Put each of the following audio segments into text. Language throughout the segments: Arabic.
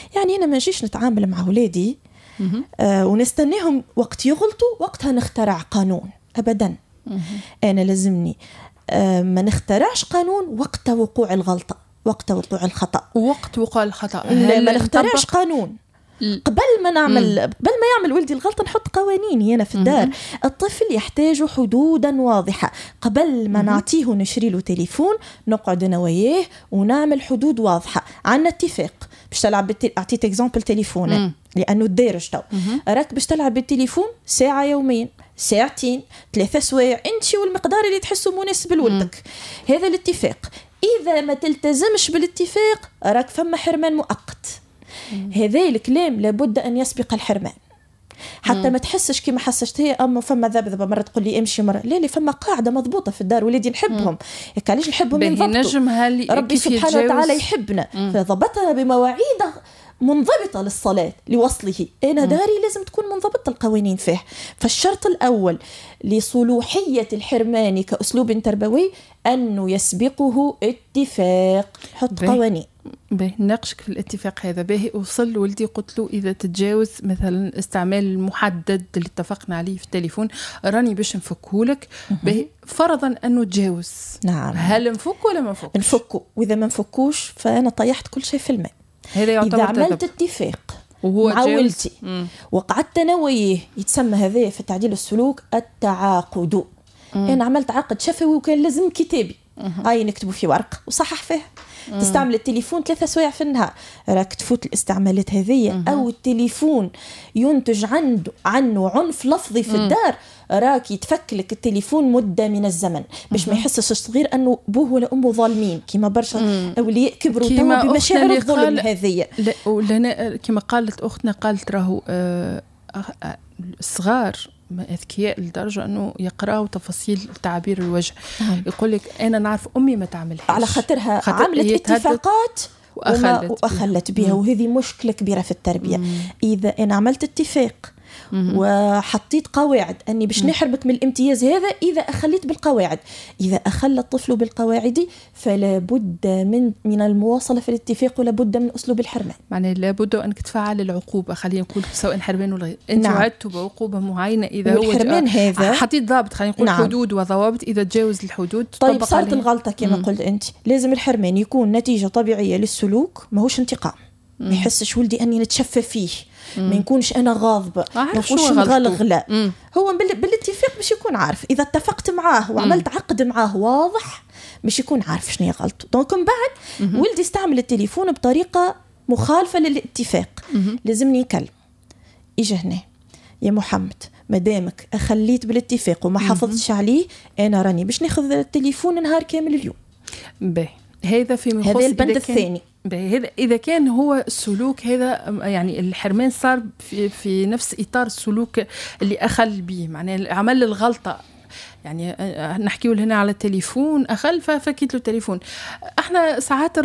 يعني أنا ما نجيش نتعامل مع أولادي ونستناهم وقت يغلطوا وقتها نخترع قانون أبدا. أنا لازمني ما نخترعش قانون وقت وقوع الغلطة، وقت وقوع الخطأ. وقت وقوع الخطأ ما نخترعش قانون قبل ما يعمل ولدي الغلطة. نحط قوانين هنا في الدار. الطفل يحتاج حدودا واضحة. قبل ما نعطيه ونشري له تليفون نقعد أنا وياه ونعمل حدود واضحة. عنا اتفاق باش تلعب أعطيت إكزامبل تليفون لأنه الدارج تو راك باش تلعب بالتليفون ساعة يوميا، ساعتين، 3 سوايع، انت والمقدار اللي تحسه مناسب لولدك. هذا الاتفاق. إذا ما تلتزمش بالاتفاق راك فما حرمان مؤقت. هذا الكلام لابد أن يسبق الحرمان حتى ما تحسش كما حسشت هي أما فما ذبذبة مرة تقول لي امشي مرة لا فما قاعدة مضبوطة في الدار. ولادي نحبهم هيك علاش نحبهم ينضبطوا. ربي سبحانه وتعالى يحبنا فضبطنا بمواعيد منضبطة للصلاة لوصله. أنا داري لازم تكون منضبطة القوانين فيه. فالشرط الأول لصلوحية الحرمان كأسلوب تربوي أنه يسبقه اتفاق. حط قوانين. باهي ناقشك في الاتفاق هذا. باهي وصل ولدي قلت له إذا تتجاوز مثلا استعمال المحدد اللي اتفقنا عليه في التليفون راني باش نفكهولك. باهي فرضا أنه تجاوز، نعم، هل نفك ولا ما نفكش؟ نفكه، وإذا ما نفكوش فأنا طيحت كل شيء في الماء. هذا يعتبر إذا عملت اتفاق مع ولدي وقعدت أنا وياه يتسمى هذا في تعديل السلوك التعاقد. أنا عملت عقد شفوي وكان لازم كتابي هاي نكتبه في ورق وصحح فيه. تستعمل التليفون 3 سوايع في النهار راك تفوت الاستعمالات هذه أو التليفون ينتج عنه عنف لفظي في الدار راك يتفك لك التليفون مدة من الزمن باش ما يحسش الصغير أنه بوه ولا أمه ظالمين كما برشا أولياء كبروا توا بمشاعر الظلم هذه. لا كما قالت أختنا قالت راهو الصغار أذكياء لدرجة أنه يقرأوا تفاصيل تعابير الوجه. يقول لك أنا نعرف أمي ما تعملهاش على خاطرها عملت اتفاقات وأخلت بها وهذه مشكلة كبيرة في التربية. إذا أنا عملت اتفاق وحطيت قواعد أني باش نحرمك من الامتياز هذا إذا أخليت بالقواعد. إذا أخل الطفل بالقواعد فلا بد من المواصلة في الاتفاق ولا بد من أسلوب الحرمان. معناه لا بد أنك تفعل العقوبة. خلينا نقول سواء حرمان ولا غير. أنت وعدتوا بعقوبة معينة إذا هو الحرمان هذا حطيت ضابط. خلينا نقول حدود وضوابط. إذا تجاوز الحدود طيب صارت الغلطة كما قلت أنت لازم الحرمان يكون نتيجة طبيعية للسلوك ماهوش انتقام. ما يحسش ولدي أني نتشفى فيه ما نكونش أنا غاضبة ما نكونش مغلغلة. هو بالاتفاق باش يكون عارف. إذا اتفقت معاه وعملت عقد معاه واضح باش يكون عارف شنو غلطه. دونك من بعد ولدي استعمل التليفون بطريقة مخالفة للاتفاق لازمني يكلم إجا هنا يا محمد مدامك أخليت بالاتفاق وما حافظتش عليه أنا راني باش ناخذ التليفون نهار كامل اليوم. هذا في هذا البند الثاني. هذا إذا كان هو السلوك هذا يعني الحرمان صار في نفس إطار السلوك اللي أخل به. معناه عمل الغلطة يعني نحكيه هنا على التليفون أخل ففكيت له التليفون. احنا ساعات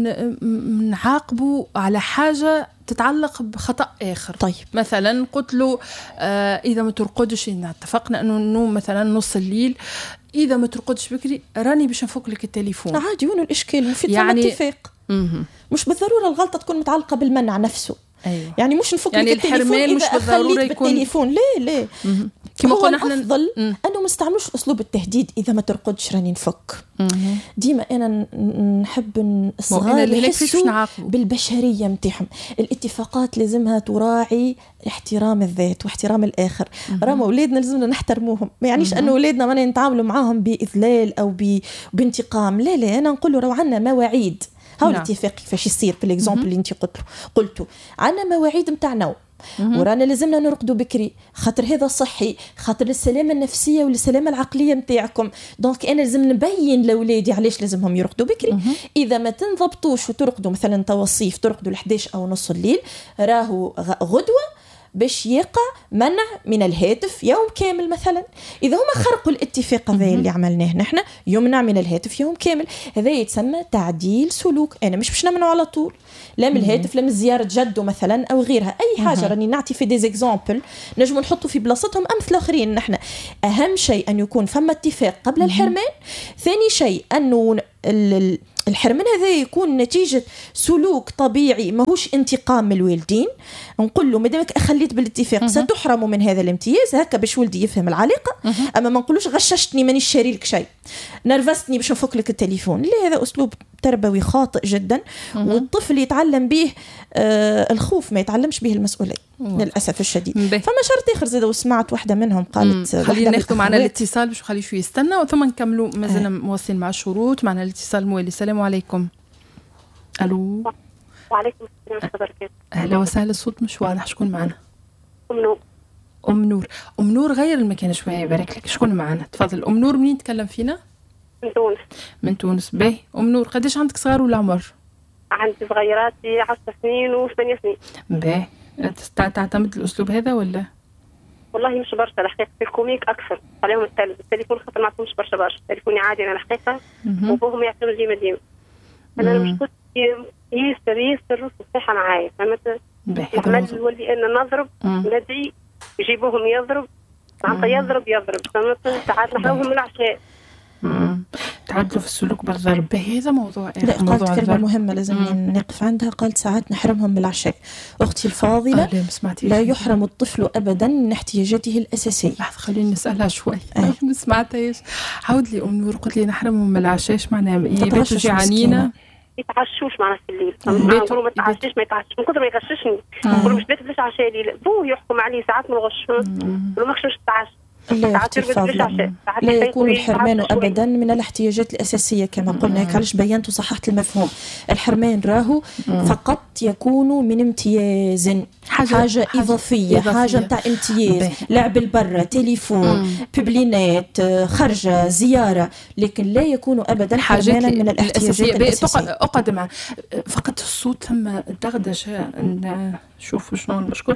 نعاقبه على حاجة تتعلق بخطأ آخر. طيب مثلا قلت له إذا ما ترقدش اتفقنا أنه النوم مثلا نص الليل إذا ما ترقدش بكري راني باش نفك لك التليفون. عادي وين الإشكال مفيد يعني اتفاق. مش بالضرورة الغلطة تكون متعلقة بالمنع نفسه. أيوة. يعني مش نفك يعني لك التليفون إذا أخليت بالتليفون لا كما هو الأفضل أنه ما استعملوش أسلوب التهديد. إذا ما ترقدش راني نفك. ديما أنا نحب الصغار يحسوا بالبشرية متاعهم. الاتفاقات لازمها تراعي احترام الذات واحترام الآخر. راما أولادنا لازمنا نحترموهم. ما يعنيش أنه أولادنا ما نتعاملوا معاهم بإذلال أو بانتقام. لا أنا نقول له رو عنا مواعيد. هاو الاتفاق كيفاش يصير في الاكزامبل اللي انت قلته. عنا مواعيد متاع نوم ورانا لازمنا نرقدوا بكري خاطر هذا صحي خاطر السلامة النفسية والسلامة العقلية متاعكم. دونك أنا لازم نبين لأولادي علاش لازمهم يرقدوا بكري. إذا ما تنضبطوش وترقدوا مثلا توصيف ترقدوا 11 أو نص الليل راهو غدوة باش يقع منع من الهاتف يوم كامل مثلا. إذا هما خرقوا الاتفاق هذا اللي عملناه نحن يمنع من الهاتف يوم كامل. هذا يتسمى تعديل سلوك. أنا مش باش نمنعه على طول لا من الهاتف لا من زيارة جده مثلا أو غيرها أي حاجة. راني نعطي في ديز إكزامبل نجم نحطه في بلاصتهم أمثل آخرين. نحن أهم شيء أن يكون فما اتفاق قبل الحرمان. ثاني شيء أنه الحرمان هذا يكون نتيجة سلوك طبيعي ماهوش انتقام من الوالدين. نقول له مادامك أخليت بالاتفاق ستحرم من هذا الامتياز، هكا باش ولدي يفهم العلاقة. أما ما نقولوش غششتني ماني شاري لك شيء، نرفزتني باش نفك لك التليفون، لا، هذا أسلوب تربوي خاطئ جدا. والطفل يتعلم به الخوف، ما يتعلمش به المسؤولية للأسف الشديد. فما شرط آخر زاد، وسمعت واحدة منهم قالت خلينا ناخذ معنا الاتصال باش نخلي شويه يستنى وثم نكملوا. مازلنا مواصلين مع الشروط. معنا الاتصال الموالي. السلام عليكم. الو. وعليكم السلام ورحمه الله وبركاته. اهلا وسهلا. الصوت مش واضح. شكون معنا؟ ام نور. ام نور غير المكان شويه يبارك لك. شكون معنا؟ تفضل ام نور. منين تكلم فينا؟ من تونس. من تونس. باهي ام نور، قداش عندك صغار ولا عمر؟ عندي صغيراتي 10 سنين و8 سنين. باهي. تعتمد الاسلوب هذا ولا؟ والله مش برشا الحقيقه، في الكوميك اكثر عليهم التليفون، خاطر ما عندهمش برشا تليفوني عادي انا الحقيقه، وابوهم يعتمد ديما انا مش كنت ياسر الصحه معايا، فهمت؟ عمل نولي انا نضرب ندعي يجيبوهم يضرب يضرب فهمت؟ ساعات نحرمهم من العشاء. تعدلوا في السلوك بالضرب. هذا موضوع قالت كلمة مهمة لازم نقف عندها. قالت ساعات نحرمهم من العشاء. أختي الفاضلة، لا يحرم الطفل أبدا من احتياجاته الأساسية. خليني نسألها شوي. ما سمعتهاش. عاود لي أم نور. قلت لي نحرمهم من العشاء، ايش معناها؟ يباتوا جيعانين، يتعشوش معنا في الليل. نقولوا ما تعشيش، من كثر ما يغششني نقولوا مش بيت ليش عشاء لي، بوه يحكم عليه ساعات من الغش، نقولوا ما خشوش تتعشى. لا يكون الحرمان أبدا من الاحتياجات الأساسية كما قلنا. علاش بينت وصححت المفهوم. الحرمان راهو فقط يكون من امتياز، حاجة إضافية. حاجة متاع امتياز، لعب البرة، تليفون، ببلينات، خرجة، زيارة، لكن لا يكون أبدا حرمانا من الاحتياجات الأساسية. أقعد مع فقط الصوت ثم دغدشة. نشوف شنو المشكل.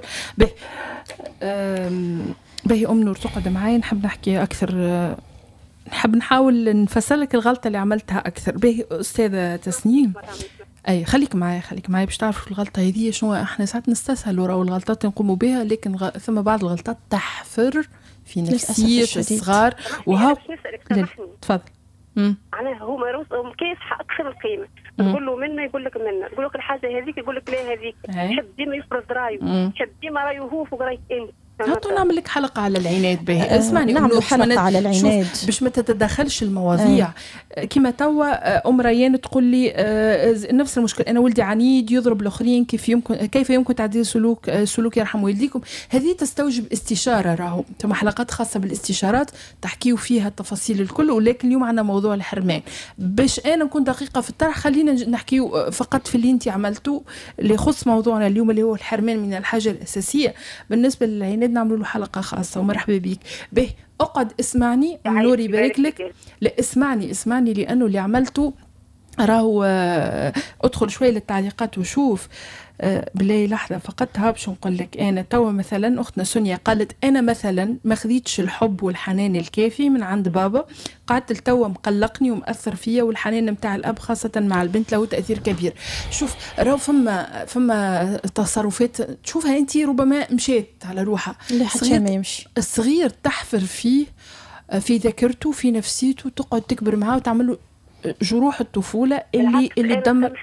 باهي أم نور تقعد معايا، نحب نحكي أكثر، نحب نحاول نفسر لك الغلطة اللي عملتها أكثر. باهي أستاذة تسنيم، أي خليك معايا باش تعرفوا الغلطة هذه شنو. احنا ساعات نستسهلوا راهو الغلطات نقوموا بها، لكن ثم بعض الغلطات تحفر في نفسية الصغار. وها تفضل. معناها هو مروس كيف أكثر القيمة. تقول له منا يقول لك منا، تقول لك الحاجة هذيك يقول لك لا هذيك. يحب ديما يفرض رايه، يحب ديما رايه هو فوق رايك أنت. هاتوا نعمل لك حلقة على العناد. باهي اسمعني نعمل حلقة على العناد باش ما تتدخلش المواضيع. كما توا أم ريان تقول لي نفس المشكل، أنا ولدي عنيد يضرب الآخرين، كيف يمكن تعديل سلوك يرحم والديكم. هذه تستوجب استشارة، راهو ثم حلقات خاصة بالاستشارات تحكيوا فيها التفاصيل الكل. ولكن اليوم عندنا موضوع الحرمان. باش أنا نكون دقيقة في الطرح، خلينا نحكيوا فقط في اللي انت عملتوه اللي يخص موضوعنا اليوم اللي هو الحرمان من الحاجة الأساسية. بالنسبة للعناد نعملوا له حلقة خاصة. ومرحبا بيك. به اقعد اسمعني نور يبارك لك. لا اسمعني لأنه اللي عملته راهو ادخل شوي للتعليقات وشوف. بلاي لحظة فقط باش نقول لك. أنا توا مثلا أختنا سونيا قالت أنا مثلا ما خذيتش الحب والحنان الكافي من عند بابا، قعدت توا مقلقني ومأثر فيا، والحنان متاع الأب خاصة مع البنت له تأثير كبير. شوف راهو فما تصرفات تشوفها أنت ربما مشيت على روحها، ما يمشي. الصغير تحفر فيه في ذاكرته في نفسيته، تقعد تكبر معاه وتعمله جروح الطفولة اللي تدمر.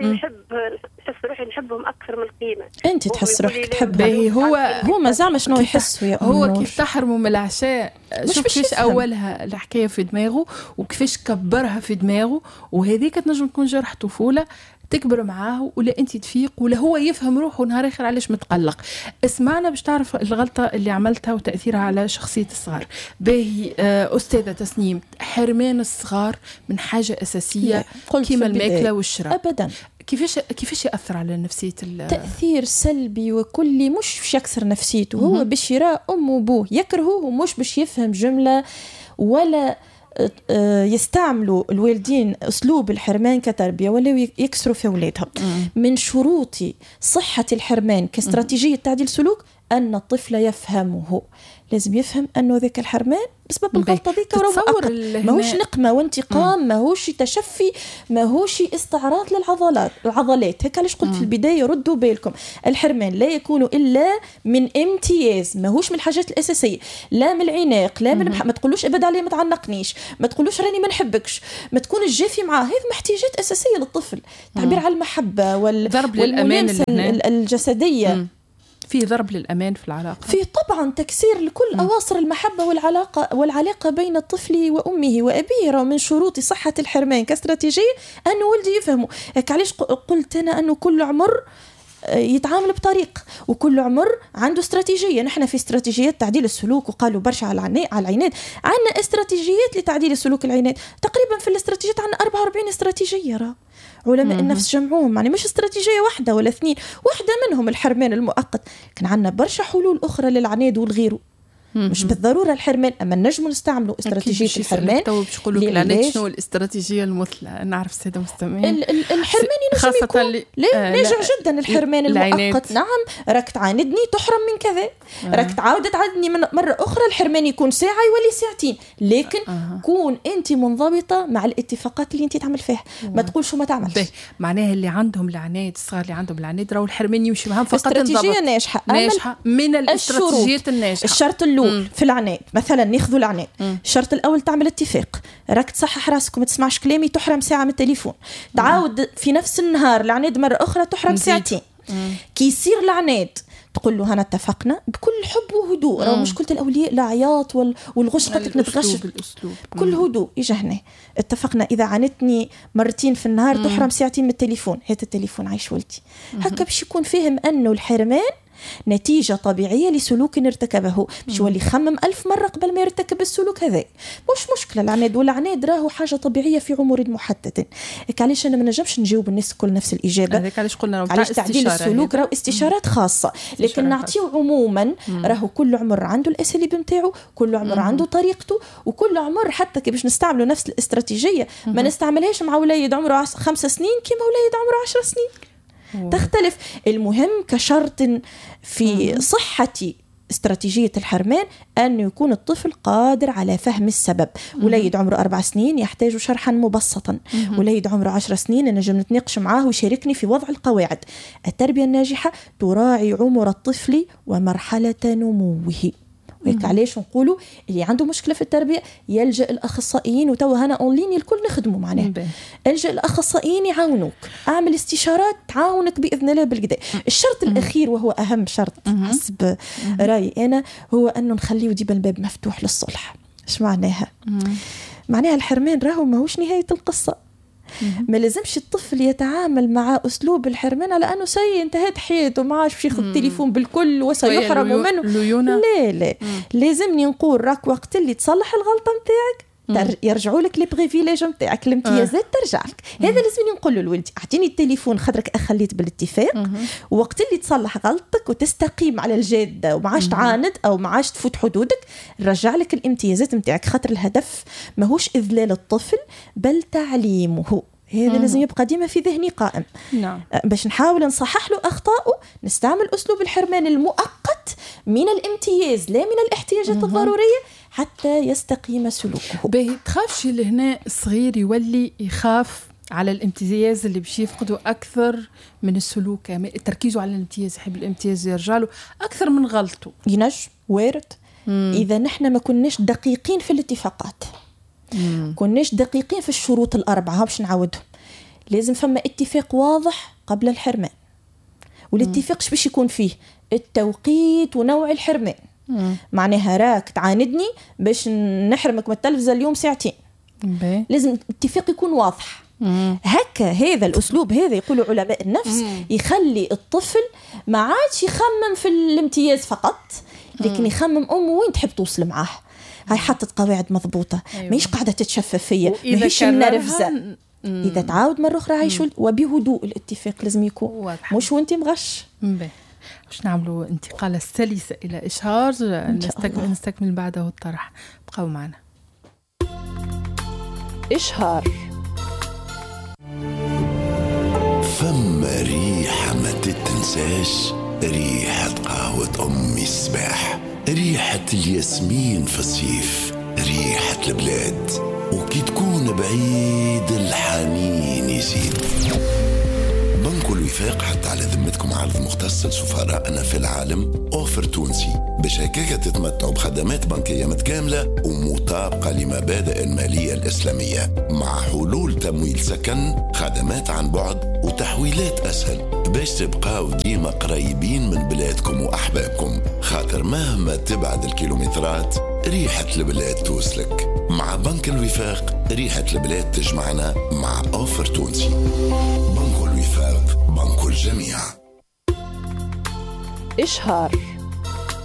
نحس روحي نحبهم أكثر من القيمة. أنت تحس روحك تحبه. هو ما زعما شنو يحس هو كيف تحرمه من العشاء. شوف كيفاش أولها الحكاية في دماغه وكيفاش كبرها في دماغه، وهذيك تنجم تكون جرح طفولة تكبر معاه، ولا انت تفيق ولا هو يفهم روحه نهار اخر علاش متقلق. اسمعنا باش تعرف الغلطه اللي عملتها وتاثيرها على شخصيه الصغار. باهي استاذه تسنيم، حرمان الصغار من حاجه اساسيه كيما الماكله والشراب ابدا. كيفاش ياثر على نفسيه تاثير سلبي وكلي، مش باش يكسر نفسيته. هو باش يرى امه وابوه يكرهوه، ومش باش يفهم جمله ولا يستعملوا الوالدين أسلوب الحرمان كتربية ولا يكسروا في أولادهم. من شروط صحة الحرمان كاستراتيجية تعديل سلوك أن الطفل يفهمه. لازم يفهم أنه ذاك الحرمان بسبب الغلطة ذيك ماهوش نقمة وانتقام، ماهوش تشفي، ماهوش استعراض العضلات. هيك علاش قلت في البداية ردوا بالكم، الحرمان لا يكون إلا من امتياز، ماهوش من الحاجات الأساسية، لا من العناق، لا من ما تقولوش ابعد علي، ما تعنقنيش، ما تقولوش راني ما نحبكش، ما تكون الجافي معاه. هذه احتياجات أساسية للطفل، تعبير على المحبة والملامسة الجسدية. في ضرب للأمان في العلاقة، في طبعا تكسير لكل أواصر المحبة والعلاقة بين الطفل وأمه وأبيه. من شروط صحة الحرمان كاستراتيجية أنه ولدي يفهمه. علاش قلت أنا أنه كل عمر يتعامل بطريق وكل عمر عنده استراتيجية. نحن في استراتيجيات تعديل السلوك، وقالوا برشا على العناد، عندنا استراتيجيات لتعديل السلوك العناد. تقريبا في الاستراتيجيات عندنا 44 استراتيجية. علماء النفس جمعوهم، يعني مش استراتيجية واحدة ولا اثنين، واحدة منهم الحرمان المؤقت. كان عندنا برشا حلول أخرى للعناد والغيره، مش بالضرورة الحرمان، أما نجم نستعملوا استراتيجية الحرمان. باش نقول لك العناد شنو الاستراتيجية المثلى، نعرف السادة المستمعين. الحرمان ينجم ناجع جدا. الحرمان المؤقت، نعم، راك تعاندني تحرم من كذا، راك تعاود تعاندني مرة أخرى، الحرمان يكون ساعة يولي ساعتين، لكن كون أنت منضبطة مع الاتفاقات اللي أنت تعمل فيها، ما تقولش وما تعملش. معناها اللي عندهم العناد، الصغار اللي عندهم العناد، راهو الحرمان يمشي معهم فقط استراتيجية ناجحة من الاستراتيجيات الناجحة. الشرط الأول في العناد، مثلا ناخذوا العناد، الشرط الأول تعمل اتفاق، راك تصحح راسك وما تسمعش كلامي، تحرم ساعة من التليفون، تعاود في نفس النهار العناد مرة أخرى تحرم ساعتين. كي يصير العناد تقول له هنا اتفقنا بكل حب وهدوء. راهو مشكلة الأولياء لا عياط والغش قلت نتغش بكل هدوء. إجا هنا اتفقنا إذا عانتني مرتين في النهار تحرم ساعتين من التليفون، هات التليفون عايش ولدي. هكا باش يكون فهم أنه الحرمان نتيجة طبيعية لسلوك ارتكبه، مش يولي يخمم 1000 مرة قبل ما يرتكب السلوك هذا. مش مشكلة العناد، والعناد راهو حاجة طبيعية في عمر محدد. علاش أنا ما نجمش نجاوب الناس كل نفس الإجابة. علاش قلنا علاش تعديل السلوك راهو استشارات خاصة، لكن نعطيه عموما. راهو كل عمر عنده الأساليب متاعه، كل عمر عنده طريقته، وكل عمر حتى كي باش نستعملوا نفس الاستراتيجية ما نستعملهاش مع وليد عمره 5 سنين كما وليد عمره 10 سنين. تختلف. المهم كشرط في صحة استراتيجية الحرمان أن يكون الطفل قادر على فهم السبب. وليد عمره 4 سنين يحتاج شرحا مبسطا، وليد عمره 10 سنين نجم نتناقش معاه ويشاركني في وضع القواعد. التربية الناجحة تراعي عمر الطفل ومرحلة نموه. علاش نقولوا اللي عنده مشكله في التربيه يلجا الاخصائيين، وتوا هنا اونلاين الكل نخدموا معناه. الجا الاخصائيين يعاونوك، اعمل استشارات تعاونك باذن الله بالكدا. الشرط الاخير وهو اهم شرط حسب رايي انا هو انه نخليه ديما الباب مفتوح للصلح. ايش معناها؟ معناها الحرمان راهو ماهوش نهايه القصه. ما لازمش الطفل يتعامل مع أسلوب الحرمان على أنه انتهت حياته، ما عادش ياخذ التليفون بالكل وسيحرم منه. لا لازمني نقول راك وقت اللي تصلح الغلطة متاعك يرجعوا لك لي بريفيليج نتاعك، الامتيازات ترجع لك. هذا لازمني نقول له لولدي اعطيني التليفون خاطرك اخليت بالاتفاق، وقت اللي تصلح غلطتك وتستقيم على الجاده وما عادش تعاند او ما عادش تفوت حدودك رجع لك الامتيازات نتاعك، خاطر الهدف ماهوش اذلال الطفل بل تعليمه. هذا لازم يبقى ديما في ذهني قائم. نعم. باش نحاول نصحح له أخطاءه نستعمل أسلوب الحرمان المؤقت من الامتياز لا من الاحتياجات الضرورية حتى يستقيم سلوكه. باهي تخافش لهنا الصغير يولي يخاف على الامتياز اللي باش يفقده أكثر من السلوك، تركيزه على الامتياز، يحب الامتياز يرجعله أكثر من غلطه. ينجم وارد إذا نحن ما كناش دقيقين في الاتفاقات، كناش دقيقين في الشروط الأربعة باش نعودهم. لازم فما اتفاق واضح قبل الحرمان، والاتفاق باش يكون فيه التوقيت ونوع الحرمان. معناها راك تعاندني باش نحرمك من التلفزة اليوم ساعتين، لازم الاتفاق يكون واضح. هكا هذا الأسلوب هذا يقولوا علماء النفس يخلي الطفل ما عادش يخمم في الامتياز فقط، لكن يخمم أمه وين تحب توصل معاه. هاي حطت قواعد مضبوطة. أيوة. ماهيش قاعدة تتشفى فيا، ماهيش النرفزة. إذا تعاود مرة أخرى عايش وبهدوء. الاتفاق لازم يكون واضح. مش وانتي مغش. باش نعملوا انتقالة سلسة إلى إشهار نستكمل بعده الطرح. بقوا معنا. إشهار. فما ريحة ما تتنساش ريحة قهوة أمي الصباح، ريحة الياسمين في الصيف، ريحة البلاد، وكي تكون بعيد الحنين يزيد. بنك الوفاق حتى على ذمتكم عرض مختص لسفرائنا في العالم، أوفر تونسي باش هكاكا تتمتعوا بخدمات بنكية متكاملة ومطابقة لمبادئ المالية الإسلامية، مع حلول تمويل سكن، خدمات عن بعد وتحويلات أسهل، باش تبقاو ديما قريبين من بلادكم وأحبابكم، خاطر مهما تبعد الكيلومترات ريحة البلاد توصلك. مع بنك الوفاق ريحة البلاد تجمعنا مع أوفر تونسي. بنك الوفاق، بنك الجميع. إشهار